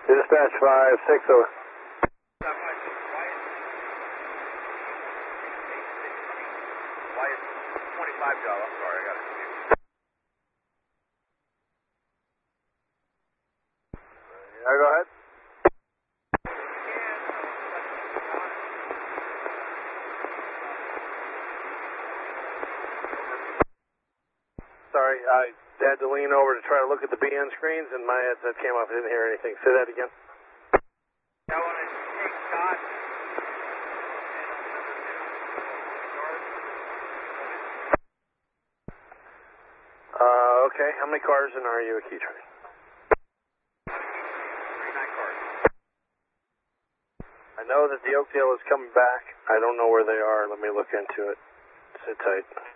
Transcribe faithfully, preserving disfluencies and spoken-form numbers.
Dispatch five six over. twenty-five job, I'm sorry, I got it. Yeah, go ahead. Sorry, I had to lean over to try to look at the B N screens, and my headset came off. I didn't hear anything. Say that again. I want to take Scott. Uh, okay. How many cars in are you at Keytrain? thirty-nine cars. I know that the Oakdale is coming back. I don't know where they are. Let me look into it. Sit tight.